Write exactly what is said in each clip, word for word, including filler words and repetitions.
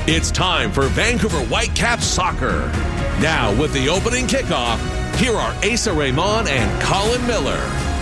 It's time for Vancouver Whitecaps soccer. Now, with the opening kickoff, here are Asa Raymond and Colin Miller.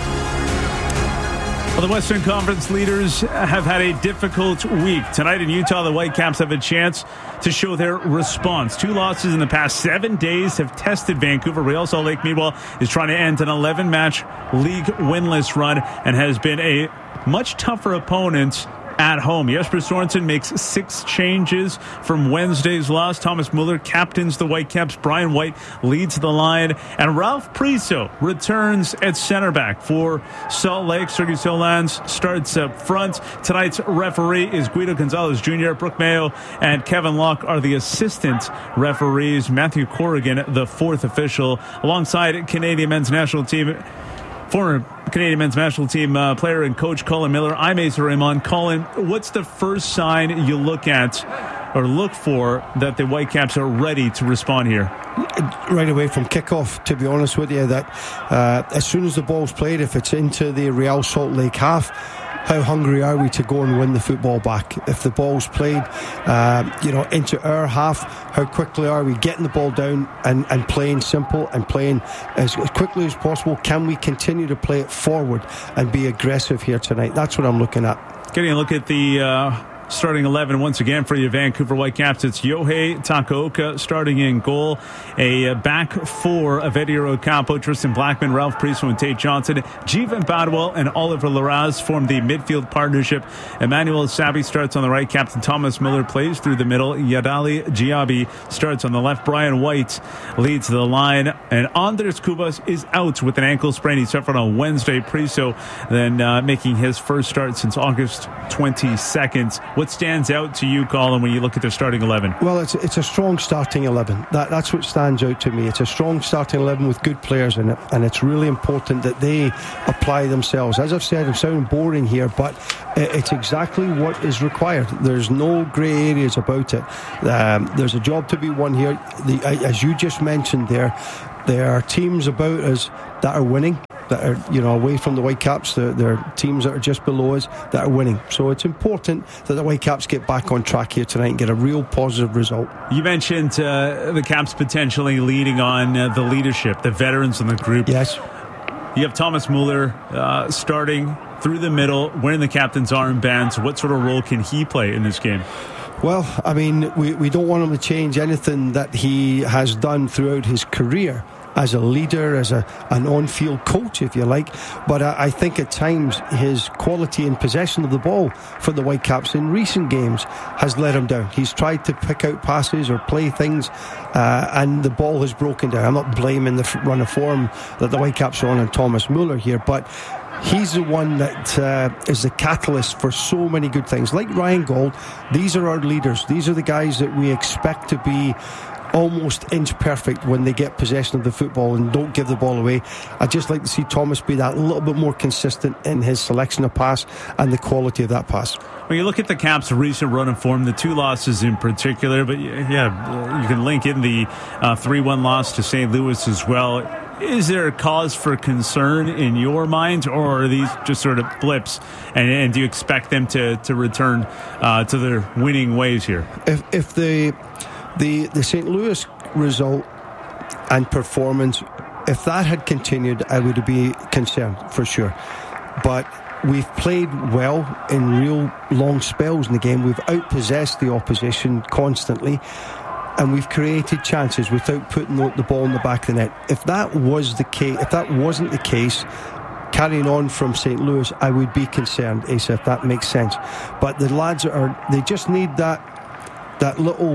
Well, the Western Conference leaders have had a difficult week. Tonight in Utah, the Whitecaps have a chance to show their response. Two losses in the past seven days have tested Vancouver. Real Salt Lake, meanwhile, is trying to end an eleven-match league winless run and has been a much tougher opponent at home. Jesper Sorensen makes six changes from Wednesday's loss. Thomas Muller captains the Whitecaps. Brian White leads the line. And Ralph Priso returns at center back for Salt Lake. Sergio Solans starts up front. Tonight's referee is Guido Gonzalez Junior Brooke Mayo and Kevin Locke are the assistant referees. Matthew Corrigan, the fourth official, alongside Canadian men's national team former Canadian men's national team uh, player and coach Colin Miller. I'm Asa Raymond. Colin, what's the first sign you look at or look for that the Whitecaps are ready to respond here? Right away from kickoff, to be honest with you, that uh, as soon as the ball's played, if it's into the Real Salt Lake half, how hungry are we to go and win the football back? If the ball's played, uh, you know, into our half, how quickly are we getting the ball down and, and playing simple and playing as, as quickly as possible? Can we continue to play it forward and be aggressive here tonight? That's what I'm looking at. Getting a look at the uh, starting eleven once again for your Vancouver Whitecaps. It's Yohei Takaoka starting in goal. A back four of Eddie Ocampo, Tristan Blackman, Ralph Priso, and Tate Johnson. Jeevan Badwell and Oliver Larraz form the midfield partnership. Emmanuel Sabi starts on the right. Captain Thomas Miller plays through the middle. Yadali Giabi starts on the left. Brian White leads the line. And Andres Cubas is out with an ankle sprain. He suffered on Wednesday. Priso then uh, making his first start since August twenty-second. What stands out to you, Colin, when you look at their starting eleven? Well, it's it's a strong starting eleven. That that's what stands out to me. It's a strong starting eleven with good players in it, and it's really important that they apply themselves. As I've said, I'm sounding boring here, but it's exactly what is required. There's no grey areas about it. Um, there's a job to be won here. The, as you just mentioned there, there are teams about us that are winning, that are, you know, away from the Whitecaps. There, there are teams that are just below us that are winning. So it's important that the Whitecaps get back on track here tonight and get a real positive result. You mentioned uh, the Caps potentially leading on uh, the leadership, the veterans in the group. Yes. You have Thomas Muller uh, starting through the middle, wearing the captain's armbands. What sort of role can he play in this game? Well, I mean, we, we don't want him to change anything that he has done throughout his career as a leader, as a an on-field coach, if you like. But I, I think at times his quality in possession of the ball for the Whitecaps in recent games has let him down. He's tried to pick out passes or play things, uh, and the ball has broken down. I'm not blaming the run of form that the Whitecaps are on and Thomas Muller here, but he's the one that uh, is the catalyst for so many good things. Like Ryan Gauld, these are our leaders. These are the guys that we expect to be almost inch perfect when they get possession of the football and don't give the ball away. I'd just like to see Thomas be that little bit more consistent in his selection of pass and the quality of that pass. When you look at the Caps' recent run of form, the two losses in particular, but yeah, you can link in the uh, three one loss to Saint Louis as well. Is there a cause for concern in your mind, or are these just sort of blips, and, and do you expect them to, to return uh, to their winning ways here? If, if the The the Saint Louis result and performance, if that had continued, I would be concerned for sure. But we've played well in real long spells in the game. We've outpossessed the opposition constantly, and we've created chances without putting the ball in the back of the net. If that was the case, if that wasn't the case, carrying on from Saint Louis, I would be concerned, Asa, if that makes sense. But the lads are, they just need that that little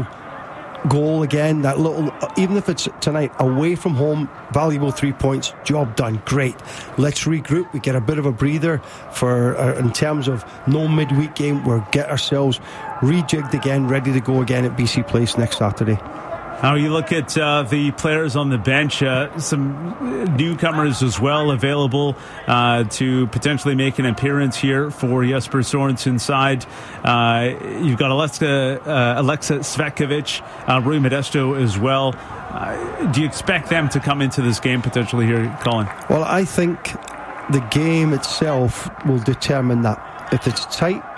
goal again, that little, even if it's tonight away from home, valuable three points, job done, great. Let's regroup, we get a bit of a breather for uh, in terms of no midweek game. We'll get ourselves rejigged again, ready to go again at B C Place next Saturday. Now you look at uh, the players on the bench, uh, some newcomers as well available uh, to potentially make an appearance here for Jesper Sorensen's side. Uh, you've got Alexa, uh, Alexa Svetkovic, uh, Rui Modesto as well. Uh, do you expect them to come into this game potentially here, Colin? Well, I think the game itself will determine that. If it's tight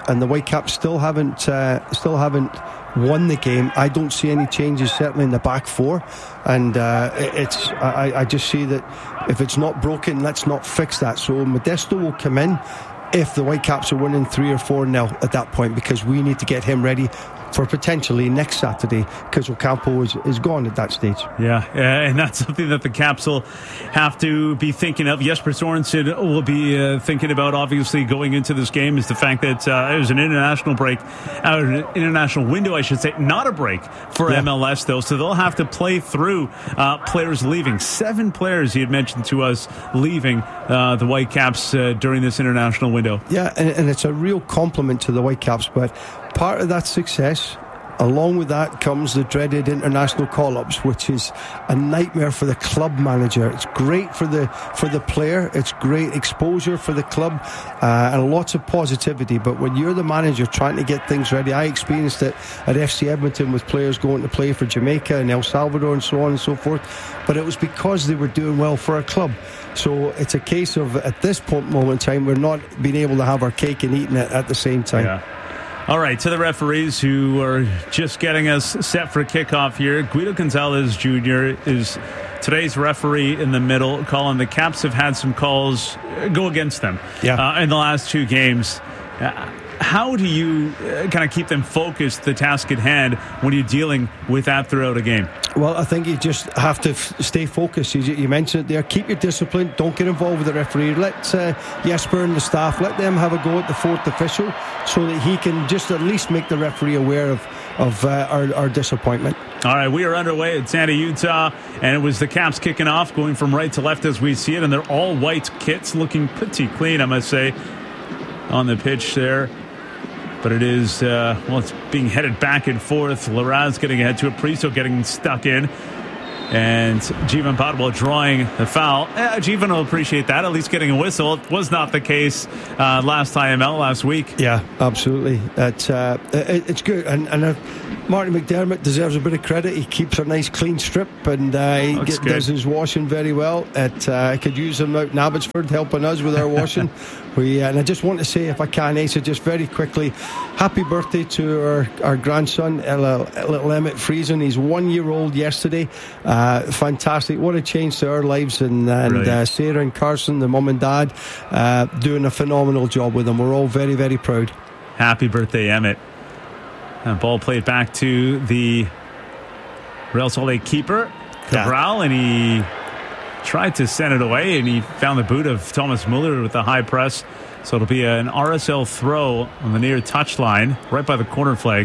and the Whitecaps still haven't uh, still haven't won the game. I don't see any changes, certainly in the back four, and uh, it's I, I just see that if it's not broken, let's not fix that. So Modesto will come in if the Whitecaps are winning three or four nil at that point, because we need to get him ready for potentially next Saturday, because Ocampo is, is gone at that stage. Yeah, uh, and that's something that the Caps will have to be thinking of. Jesper Sorensen will be uh, thinking about, obviously, going into this game, is the fact that uh, it was an international break, uh, an international window, I should say, not a break for yeah. M L S, though, so they'll have to play through uh, players leaving. Seven players, he had mentioned to us, leaving uh, the Whitecaps uh, during this international window. Yeah, and, and it's a real compliment to the Whitecaps, but part of that success, along with that, comes the dreaded international call-ups, which is a nightmare for the club manager. It's great for the for the player, it's great exposure for the club, uh, and lots of positivity. But when you're the manager trying to get things ready, I experienced it at F C Edmonton with players going to play for Jamaica and El Salvador and so on and so forth. But it was because they were doing well for a club. So it's a case of, at this point moment in time, we're not being able to have our cake and eating it at the same time. Yeah. All right, to the referees who are just getting us set for kickoff here. Guido Gonzalez Junior is today's referee in the middle. Colin, the Caps have had some calls go against them yeah. uh, in the last two games. Uh, how do you uh, kind of keep them focused, the task at hand, when you're dealing with that throughout a game? Well, I think you just have to f- stay focused. You, you mentioned it there. Keep your discipline. Don't get involved with the referee. Let uh, Jesper and the staff, let them have a go at the fourth official, so that he can just at least make the referee aware of, of uh, our, our disappointment. All right, we are underway at Santa, Utah, and it was the Caps kicking off, going from right to left as we see it, and they're all white kits, looking pretty clean, I must say, on the pitch there. But it is, uh, well, it's being headed back and forth. Larraz getting ahead to it. Priso getting stuck in. And Jivan Padwa drawing the foul. Eh, Jivan will appreciate that, at least getting a whistle. It was not the case uh, last I M L last week. Yeah, absolutely. It's, uh, it, it's good. And, and uh, Martin McDermott deserves a bit of credit. He keeps a nice clean strip, and uh, he get, does his washing very well. It, uh, I could use him out in Abbotsford helping us with our washing. we, uh, and I just want to say, if I can, Asa, just very quickly, happy birthday to our, our grandson, little Emmett Friesen. He's one year old yesterday. Uh, fantastic. What a change to our lives. And, and uh, Sarah and Carson, the mum and dad, uh, doing a phenomenal job with him. We're all very, very proud. Happy birthday, Emmett. And ball played back to the Real Salt Lake keeper, Cabral, yeah. and he tried to send it away, and he found the boot of Thomas Muller with the high press. So it'll be an R S L throw on the near touchline, right by the corner flag.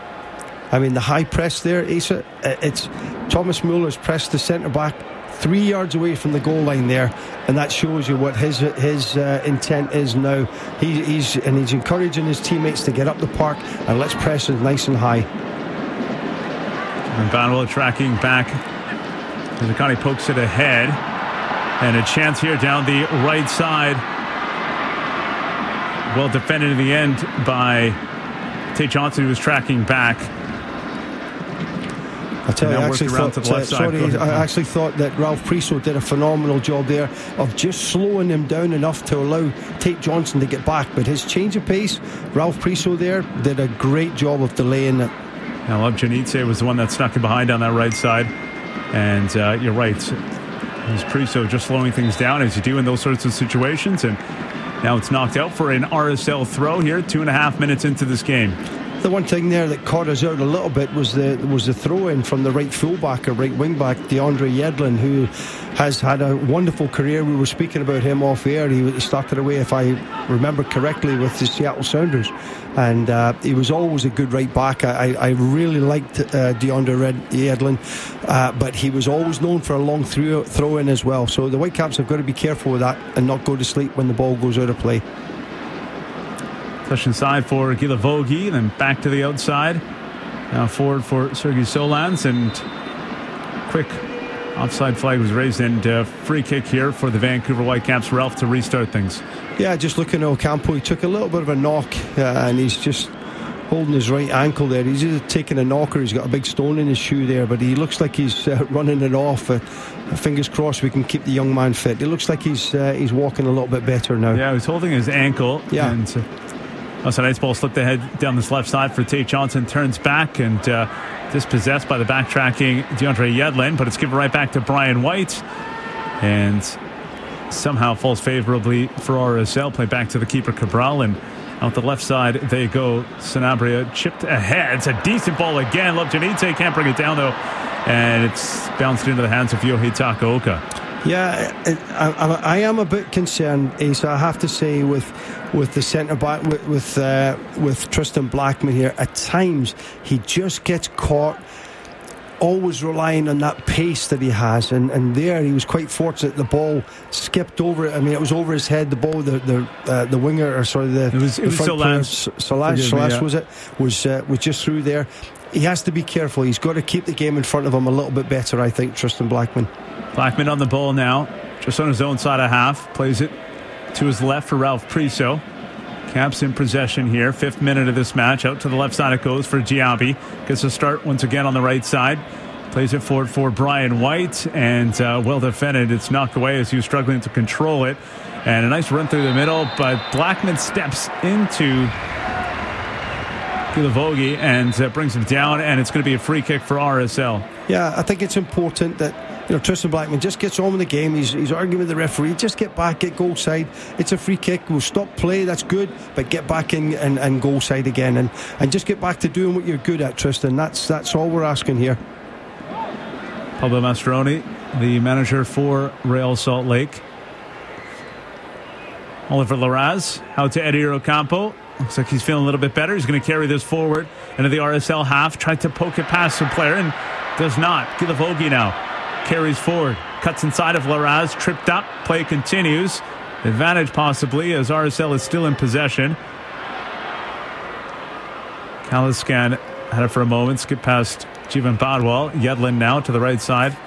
I mean, the high press there, Asa, it's Thomas Muller's pressed the centre back three yards away from the goal line there, and that shows you what his his uh, intent is now. He, he's and he's encouraging his teammates to get up the park and let's press it nice and high. And Banwell tracking back. Zakani pokes it ahead, and a chance here down the right side. Well defended in the end by Tate Johnson, who was tracking back. I tell you, I actually, thought, uh, sorry, I actually thought that Ralph Priso did a phenomenal job there of just slowing him down enough to allow Tate Johnson to get back. But his change of pace, Ralph Priso there did a great job of delaying it. Now, Janitze was the one that snuck in behind on that right side. And uh, you're right. It was Priso just slowing things down, as you do in those sorts of situations. And now it's knocked out for an R S L throw here, two and a half minutes into this game. The one thing there that caught us out a little bit was the was the throw-in from the right fullback or right wing-back, DeAndre Yedlin, who has had a wonderful career. We were speaking about him off air. He started away, if I remember correctly, with the Seattle Sounders, and uh, he was always a good right back. I, I really liked uh, DeAndre Yedlin, uh, but he was always known for a long throw, throw-in as well. So the Whitecaps have got to be careful with that and not go to sleep when the ball goes out of play. Push inside for Gila Vogie, then back to the outside. Now forward for Sergei Solans, and quick offside flag was raised, and uh, free kick here for the Vancouver Whitecaps. Ralph to restart things. Yeah, just looking at Ocampo, he took a little bit of a knock, uh, and he's just holding his right ankle there. He's just taking a knocker. He's got a big stone in his shoe there, but he looks like he's uh, running it off. Uh, fingers crossed we can keep the young man fit. It looks like he's uh, he's walking a little bit better now. Yeah, he's holding his ankle. Yeah. And, uh, That's a nice ball slipped ahead down this left side for Tate Johnson. Turns back and uh, dispossessed by the backtracking DeAndre Yedlin, but it's given right back to Brian White. And somehow falls favorably for R S L. Play back to the keeper Cabral, and out the left side they go. Sanabria chipped ahead. It's a decent ball again. Love Janite can't bring it down though, and it's bounced into the hands of Yohei Takaoka. Yeah, I, I, I am a bit concerned, Asa, I have to say, with with the centre back, with with, uh, with Tristan Blackman here. At times he just gets caught, always relying on that pace that he has, and, and there he was quite fortunate. The ball skipped over it. I mean, it was over his head. The ball, the the uh, the winger, or sorry, the it was, it the was front Solage, Solage, Solage yeah. was it? Was uh, was just through there. He has to be careful. He's got to keep the game in front of him a little bit better, I think, Tristan Blackman. Blackman on the ball now, just on his own side of half. Plays it to his left for Ralph Priso. Caps in possession here. Fifth minute of this match. Out to the left side it goes for Giambi. Gets a start once again on the right side. Plays it forward for Brian White, and uh, well defended. It's knocked away as he was struggling to control it. And a nice run through the middle, but Blackman steps into Gilavogi and uh, brings him down, and it's going to be a free kick for R S L. Yeah, I think it's important that, you know, Tristan Blackman just gets on with the game. He's, he's arguing with the referee. Just get back, get goal side. It's a free kick. We'll stop play. That's good. But get back in and, and goal side again, and, and just get back to doing what you're good at, Tristan. That's that's all we're asking here. Pablo Mastroeni, the manager for Real Salt Lake. Oliver Larraz out to Eddie Ocampo. Looks like he's feeling a little bit better. He's going to carry this forward into the R S L half. Tried to poke it past some player and does not. Gilavogi now carries forward. Cuts inside of Larraz. Tripped up. Play continues. Advantage possibly as R S L is still in possession. Kaliskan had it for a moment. Skip past Jivan Badwal. Yedlin now to the right side.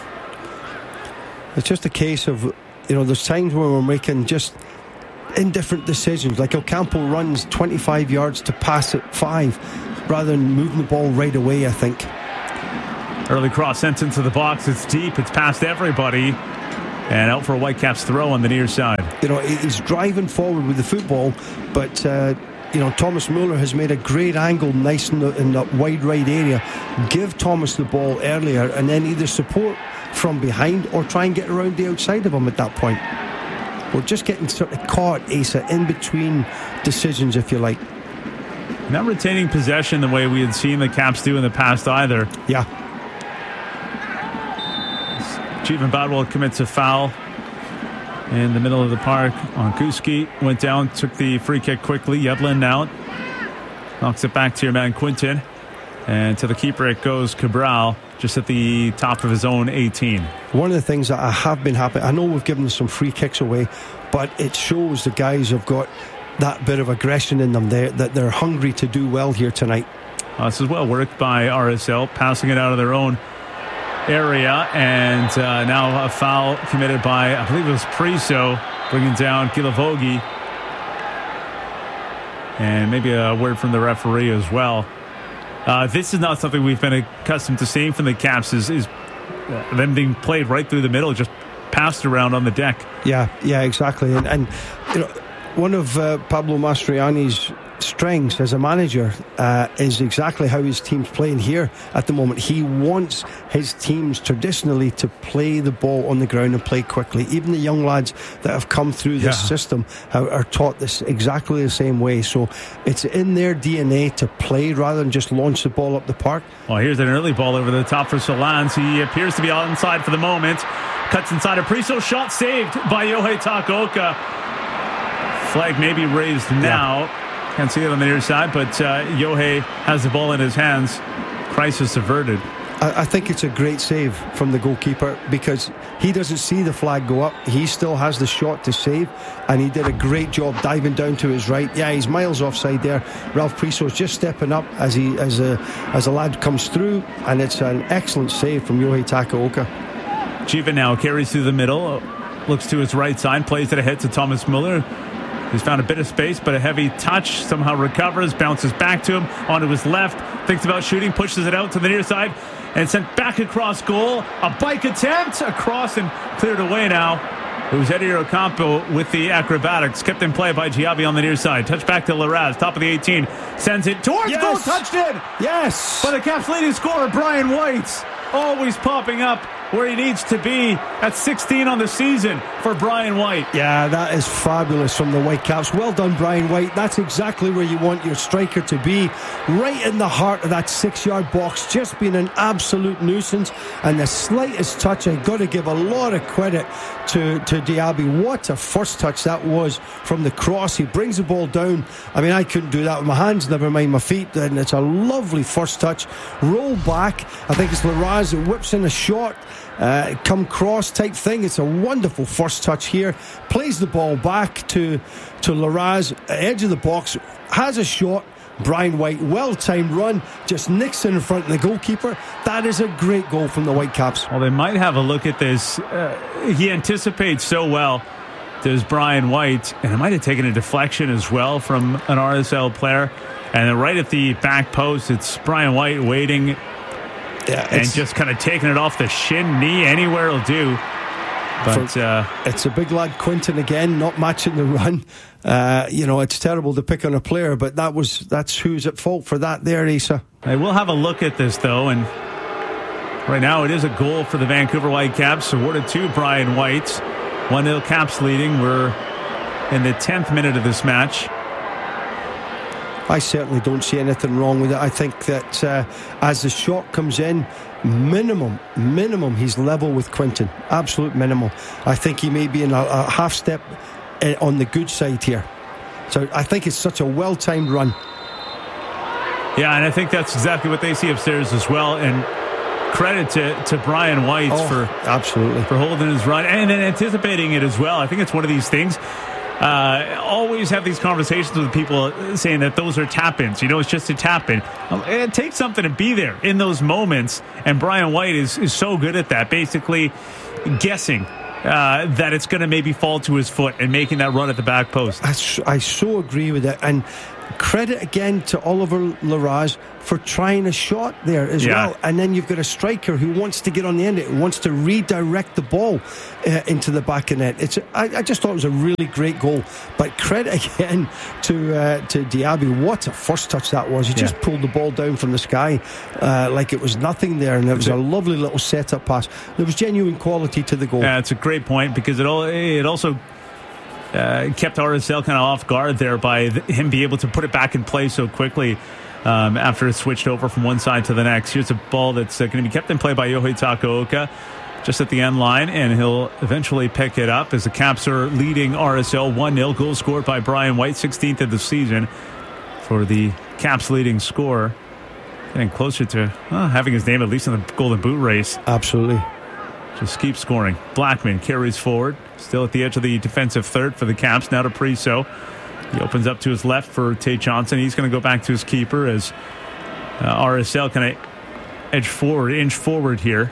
It's just a case of, you know, there's times when we're making just indifferent decisions. Like Ocampo runs twenty-five yards to pass at five rather than moving the ball right away, I think. Early cross sent into the box. It's deep. It's past everybody. And out for a Whitecaps throw on the near side. You know, he's driving forward with the football, but uh, you know, Thomas Muller has made a great angle, nice in, the, in that wide right area. Give Thomas the ball earlier and then either support from behind or try and get around the outside of him at that point. We're just getting sort of caught, Asa, in between decisions, if you like. Not retaining possession the way we had seen the Caps do in the past either. Yeah. Jivan Badwal commits a foul in the middle of the park on Kuski. Went down, took the free kick quickly. Yedlin now knocks it back to your man Quinton. And to the keeper it goes. Cabral just at the top of his own eighteen. One of the things that I have been happy, I know we've given some free kicks away, but it shows the guys have got that bit of aggression in them there, that they're hungry to do well here tonight. Uh, this is well worked by R S L, passing it out of their own area, and uh, now a foul committed by, I believe it was Priso, bringing down Gilavogi, and maybe a word from the referee as well. Uh, this is not something we've been accustomed to seeing from the Caps, is, is uh, them being played right through the middle, just passed around on the deck. Yeah, yeah, exactly. And, and you know, one of uh, Pablo Mastroianni's strengths as a manager uh, is exactly how his team's playing here at the moment. He wants his teams traditionally to play the ball on the ground and play quickly. Even the young lads that have come through this yeah. system are, are taught this exactly the same way. So it's in their D N A to play rather than just launch the ball up the park. Well, here's an early ball over the top for Solans. He appears to be onside for the moment. Cuts inside a Priso shot, saved by Yohei Takaoka. Flag may be raised now. Yeah. Can't see it on the near side, but uh, Yohei has the ball in his hands. Crisis averted. I, I think it's a great save from the goalkeeper because he doesn't see the flag go up. He still has the shot to save, and he did a great job diving down to his right. Yeah, he's miles offside there. Ralph Priso's just stepping up as he as a as a lad comes through, and it's an excellent save from Yohei Takaoka. Jivan now carries through the middle, looks to his right side, plays it ahead to Thomas Muller. He's found a bit of space, but a heavy touch, somehow recovers, bounces back to him, onto his left, thinks about shooting, pushes it out to the near side, and sent back across goal. A bike attempt, across and cleared away now. It was Eddie Ocampo with the acrobatics. Kept in play by Giabi on the near side. Touch back to Larraz, top of the eighteen. Sends it towards Yes. goal. Touched it. Yes. But the Caps' leading scorer, Brian White, always popping up where he needs to be at sixteen on the season for Brian White. Yeah, that is fabulous from the Whitecaps. Well done, Brian White. That's exactly where you want your striker to be, right in the heart of that six-yard box. Just being an absolute nuisance, and the slightest touch, I've got to give a lot of credit to, to Diaby. What a first touch that was from the cross. He brings the ball down. I mean, I couldn't do that with my hands, never mind my feet, and it's a lovely first touch. Roll back. I think it's Larraz that whips in a shot. Uh, come cross type thing. It's a wonderful first touch here. Plays the ball back to to Larraz, edge of the box, has a shot. Brian White, well-timed run, just nicks in front of the goalkeeper. That is a great goal from the Whitecaps. Well, they might have a look at this. Uh, he anticipates so well, does Brian White, and it might have taken a deflection as well from an R S L player. And then right at the back post, it's Brian White waiting. Yeah, and just kind of taking it off the shin, knee, anywhere will do. But for, uh, it's a big lad, Quinton, again, not matching the run. Uh, you know, it's terrible to pick on a player, but that was that's who's at fault for that there, Asa. I will have a look at this, though, and right now it is a goal for the Vancouver Whitecaps, awarded to Brian White. one nil Caps leading. We're in the tenth minute of this match. I certainly don't see anything wrong with it. I think that uh, as the shot comes in, minimum, minimum, he's level with Quinton. Absolute minimum. I think he may be in a, a half step on the good side here. So I think it's such a well-timed run. Yeah, and I think that's exactly what they see upstairs as well. And credit to, to Brian White oh, for absolutely for holding his run and then anticipating it as well. I think it's one of these things. Uh, always have these conversations with people saying that those are tap-ins. You know, it's just a tap-in. It takes something to be there in those moments, and Brian White is, is so good at that, basically guessing uh, that it's going to maybe fall to his foot and making that run at the back post. I, I so agree with it, and credit again to Oliver Larraz for trying a shot there as yeah. well. And then you've got a striker who wants to get on the end of it, wants to redirect the ball uh, into the back of net. It's I, I just thought it was a really great goal. But credit again to uh, to Diaby. What a first touch that was. He yeah. just pulled the ball down from the sky uh, like it was nothing there, and it was a lovely little set-up pass. There was genuine quality to the goal. Yeah, it's a great point, because it all it also Uh, kept R S L kind of off guard there by th- him being able to put it back in play so quickly um, after it switched over from one side to the next. Here's a ball that's uh, going to be kept in play by Yohei Takaoka just at the end line, and he'll eventually pick it up as the Caps are leading R S L one nil. Goal scored by Brian White, sixteenth of the season for the Caps leading scorer. Getting closer to uh, having his name at least in the Golden Boot race. Absolutely. Just keep scoring. Blackman carries forward, still at the edge of the defensive third for the Caps. Now to Priso. He opens up to his left for Tate Johnson. He's going to go back to his keeper as uh, R S L kind of edge forward, inch forward here.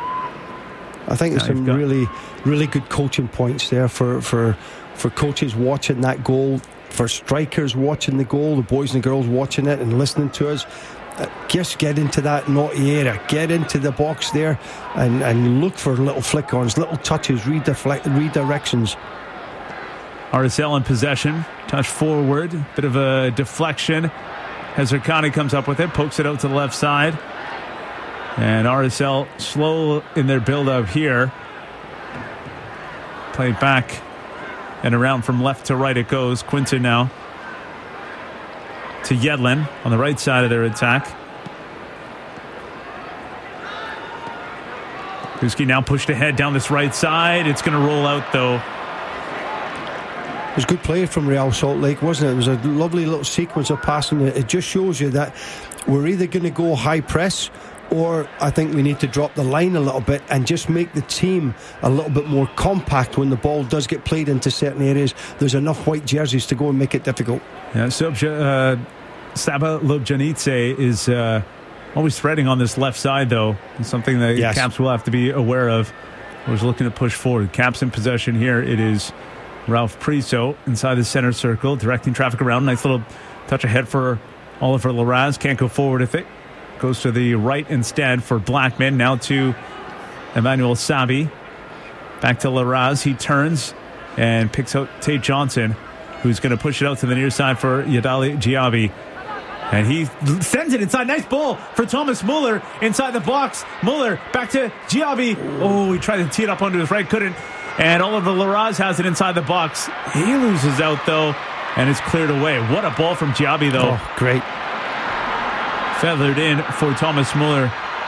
I think there's some really, really good coaching points there for, for, for coaches watching that goal, for strikers watching the goal, the boys and girls watching it and listening to us. Uh, just get into that naughty area, get into the box there and, and look for little flick-ons, little touches, redeflect, redirections. R S L in possession, touch forward, bit of a deflection as Hurkani comes up with it, pokes it out to the left side, and R S L slow in their build-up here. Played back and around from left to right it goes. Quinton now to Yedlin on the right side of their attack. Kuski now pushed ahead down this right side. It's going to roll out, though. It was good play from Real Salt Lake, wasn't it? It was a lovely little sequence of passing. It just shows you that we're either going to go high press, or I think we need to drop the line a little bit and just make the team a little bit more compact when the ball does get played into certain areas. There's enough white jerseys to go and make it difficult. Yeah, so uh, Saba Lobjanidze is uh, always threading on this left side, though. It's something that yes. Caps will have to be aware of. Was looking to push forward. Caps in possession here. It is Ralph Priso inside the center circle, directing traffic around. Nice little touch ahead for Oliver Larraz. Can't go forward with it. Goes to the right instead for Blackman. Now to Emmanuel Sabi. Back to Larraz. He turns and picks out Tate Johnson, who's going to push it out to the near side for Yadali Giabi. And he sends it inside. Nice ball for Thomas Muller inside the box. Muller back to Giabi. Oh, he tried to tee it up onto his right, couldn't. And Oliver Larraz has it inside the box. He loses out, though, and it's cleared away. What a ball from Giabi, though. Oh, great. Feathered in for Thomas Muller.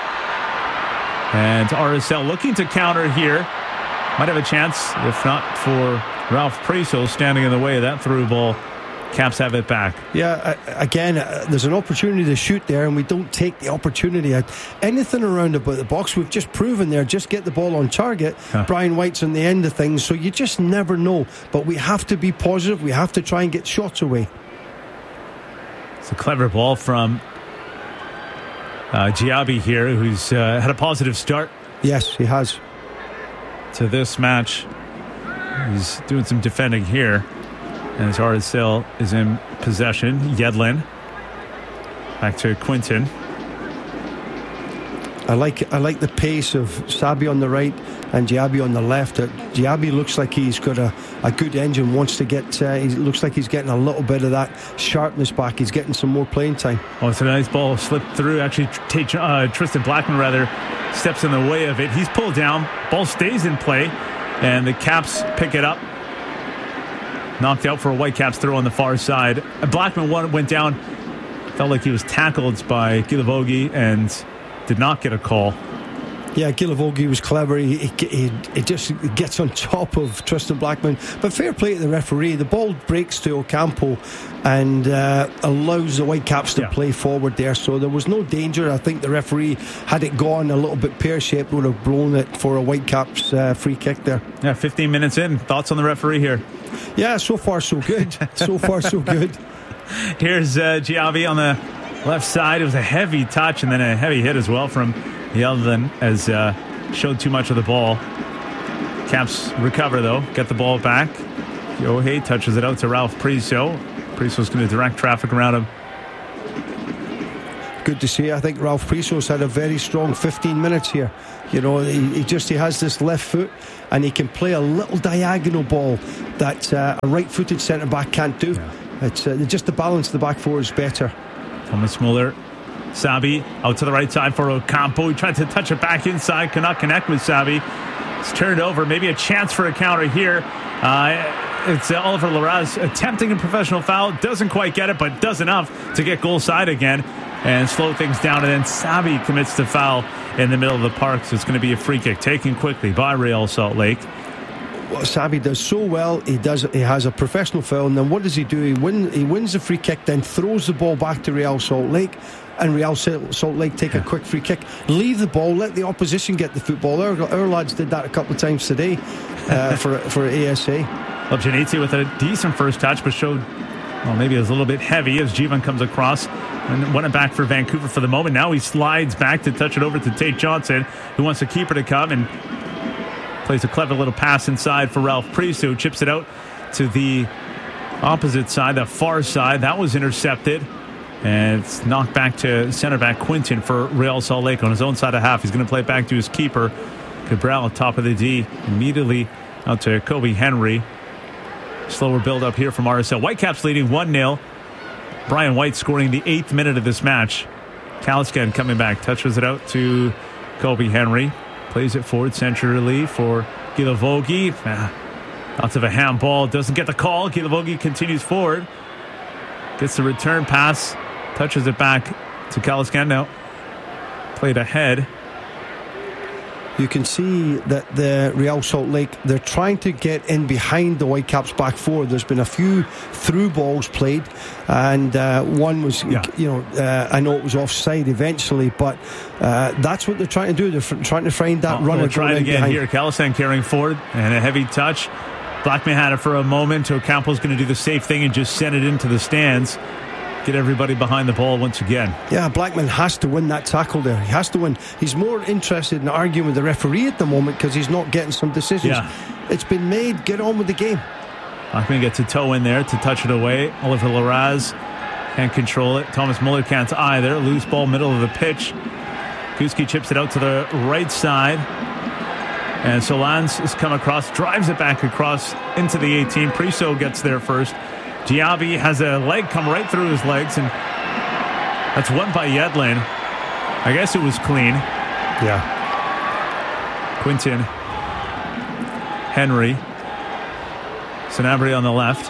And R S L looking to counter here. Might have a chance, if not for Ralph Priso standing in the way of that through ball. Caps have it back. Yeah, again, uh, there's an opportunity to shoot there, and we don't take the opportunity. Anything around about the box, we've just proven there, just get the ball on target. Huh. Brian White's on the end of things, so you just never know. But we have to be positive. We have to try and get shots away. It's a clever ball from uh, Giabi here, who's uh, had a positive start. Yes, he has. To this match. He's doing some defending here. And as R S L is in possession, Yedlin back to Quinton. I like I like the pace of Sabi on the right and Giabi on the left. Uh, Giabi looks like he's got a, a good engine. Wants to get. Uh, he looks like he's getting a little bit of that sharpness back. He's getting some more playing time. Oh, it's a nice ball slipped through. Actually, Tate, uh, Tristan Blackman rather steps in the way of it. He's pulled down. Ball stays in play, and the Caps pick it up. Knocked out for a Whitecaps throw on the far side. Blackman went down. Felt like he was tackled by Gilavogi and did not get a call. Yeah, Gilavogi was clever. He, he, he, he just gets on top of Tristan Blackman. But fair play to the referee. The ball breaks to Ocampo and uh, allows the Whitecaps to yeah. play forward there. So there was no danger. I think the referee, had it gone a little bit pear-shaped, would have blown it for a Whitecaps uh, free kick there. Yeah, fifteen minutes in. Thoughts on the referee here? Yeah, so far so good. so far so good. Here's uh, Giabi on the left side. It was a heavy touch and then a heavy hit as well from Yeldon, as uh, showed too much of the ball. Caps recover, though. Get the ball back. Yohei touches it out to Ralph Priso. Priso's going to direct traffic around him. Good to see. I think Ralph Priso's had a very strong fifteen minutes here. You know, he, he just he has this left foot and he can play a little diagonal ball that uh, a right-footed centre-back can't do. Yeah. It's uh, just the balance of the back four is better. Thomas Muller. Sabi out to the right side for Ocampo. He tried to touch it back inside. Cannot connect with Sabi. It's turned over. Maybe a chance for a counter here. Uh, it's uh, Oliver Larraz attempting a professional foul. Doesn't quite get it, but does enough to get goal side again and slow things down. And then Sabi commits the foul in the middle of the park. So it's going to be a free kick taken quickly by Real Salt Lake. What Sabi does so well, he does. He has a professional foul, and then what does he do? He win. He wins the free kick, then throws the ball back to Real Salt Lake, and Real Salt Lake take a quick free kick, leave the ball, let the opposition get the football. Our, our lads did that a couple of times today uh, for for A S A. Lubjanitsi with a decent first touch, but showed, well, maybe it was a little bit heavy as Jivan comes across and won it back for Vancouver for the moment. Now he slides back to touch it over to Tate Johnson, who wants the keeper to come and plays a clever little pass inside for Ralph Priso, who chips it out to the opposite side, the far side. That was intercepted. And it's knocked back to center back Quinton for Real Salt Lake on his own side of half. He's going to play it back to his keeper, Cabral, top of the D. Immediately out to Kobe Henry. Slower build up here from R S L. Whitecaps leading one nil. Brian White scoring the eighth minute of this match. Kaliskan coming back, touches it out to Kobe Henry. Plays it forward centrally for Gilavogi. Ah, lots of a handball. Doesn't get the call. Gilavogi continues forward. Gets the return pass. Touches it back to Kaliskan now. Played ahead. You can see that the Real Salt Lake, they're trying to get in behind the Whitecaps back four. There's been a few through balls played, and uh, one was, yeah. you know, uh, I know it was offside eventually, but uh, that's what they're trying to do. They're f- trying to find that oh, runner. We'll try it again behind. Here. Kaliskan carrying forward and a heavy touch. Blackman had it for a moment. Ocampo's going to do the safe thing and just send it into the stands. Get everybody behind the ball once again. Yeah, Blackman has to win that tackle there. He has to win. He's more interested in arguing with the referee at the moment because he's not getting some decisions. Yeah. It's been made. Get on with the game. Blackman gets a toe in there to touch it away. Oliver Larraz can't control it. Thomas Muller can't either. Loose ball, middle of the pitch. Kuski chips it out to the right side. And Solans has come across, drives it back across into the eighteen. Priso gets there first. Diaby has a leg come right through his legs, and that's won by Yedlin. I guess it was clean. Yeah. Quinton. Henry. Sanabria on the left.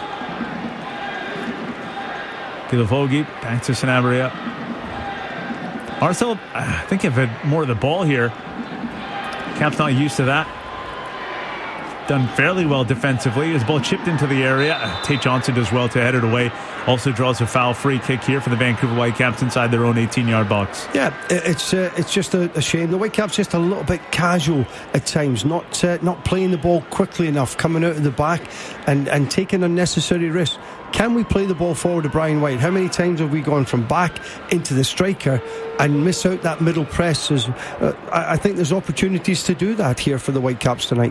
Gilavogi back to Sanabria. Arcel, I think, have had more of the ball here. Caps not used to that. Done fairly well defensively. His ball chipped into the area. Tate Johnson does well to head it away. Also draws a foul free kick here for the Vancouver Whitecaps inside their own eighteen-yard box. Yeah, it's uh, it's just a, a shame. The Whitecaps just a little bit casual at times, not uh, not playing the ball quickly enough, coming out of the back and, and taking unnecessary risks. Can we play the ball forward to Brian White? How many times have we gone from back into the striker and miss out that middle press? As, uh, I, I think there's opportunities to do that here for the Whitecaps tonight.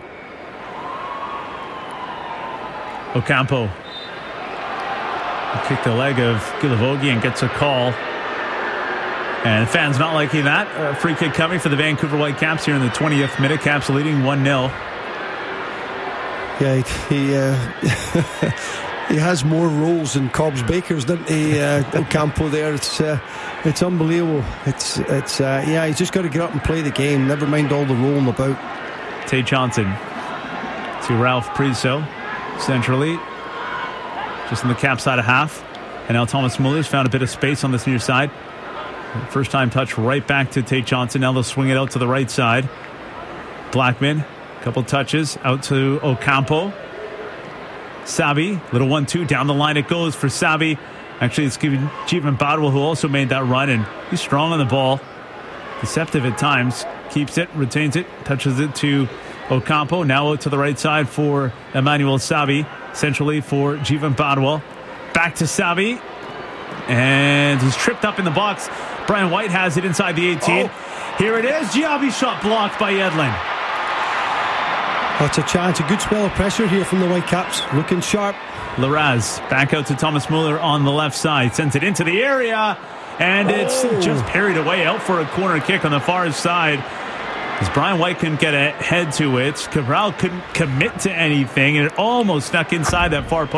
Ocampo kicked the leg of Gilavogi and gets a call. And fans not liking that. A free kick coming for the Vancouver Whitecaps here in the twentieth minute. Caps leading one nil. Yeah, he uh, he has more roles than Cobbs Bakers, doesn't he? Uh, Ocampo there. It's uh, it's unbelievable. It's it's uh, yeah. He's just got to get up and play the game. Never mind all the rolling about. Tate Johnson to Ralph Priso. Centrally, just in the cap side of half. And now Thomas Muller's found a bit of space on this near side. First time touch right back to Tate Johnson. Now they'll swing it out to the right side. Blackman, a couple touches out to Ocampo. Sabi, little one two down the line it goes for Sabi. Actually, it's giving Jeevan Badwal, who also made that run, and he's strong on the ball. Deceptive at times. Keeps it, retains it, touches it to Ocampo. Now out to the right side for Emmanuel Sabi. Centrally for Jeevan Badwal. Back to Sabi. And he's tripped up in the box. Brian White has it inside the eighteen. Oh. Here it is. Diaby shot blocked by Yedlin. That's a chance. A good spell of pressure here from the Whitecaps. Looking sharp. Larraz back out to Thomas Muller on the left side. Sends it into the area. And it's oh. just parried away out for a corner kick on the far side. As Brian White couldn't get a head to it. Cabral couldn't commit to anything. And it almost snuck inside that far post.